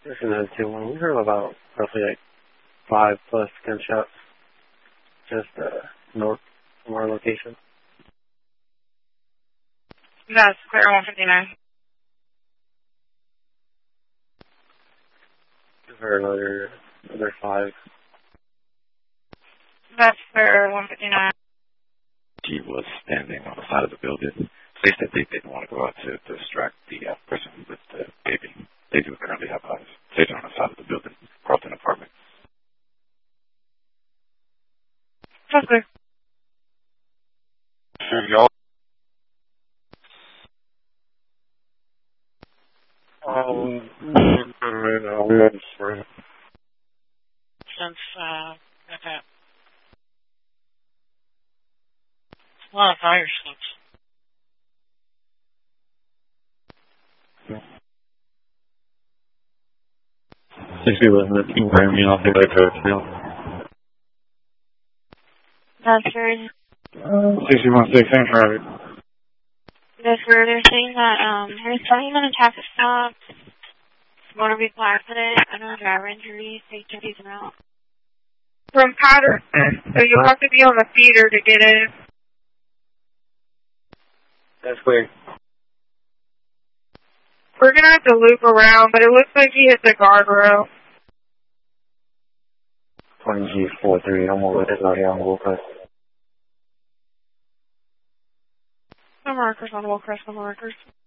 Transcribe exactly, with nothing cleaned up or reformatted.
This is a two one. We heard about roughly like five plus gunshots just uh, north from our location. That's clear one fifty-nine. We heard another, another five. That's clear one fifty-nine. He was standing on the side of the building. They said they didn't want to go out to, to distract the uh, person with the baby. They do currently have a station on the side of the building, Carlton apartment. That's clear. Sure, y'all. Um, right now, we're ready for it. Since, uh, okay. It's a lot of fire slips. sixty wasn't it? You wearing me off the way to field. That's very, sixty-one six, thanks for having it. that's where they're saying that, um, there's something on a traffic stop, motor vehicle accident, unknown driver injury, safety taken out. From Patterson, so you'll have to be on the feeder to get in. That's clear. We're gonna have to loop around, but it looks like he hit the guardrail. twenty G four three, I'm over this out here on Wilcrest. No markers on Wilcrest, no markers.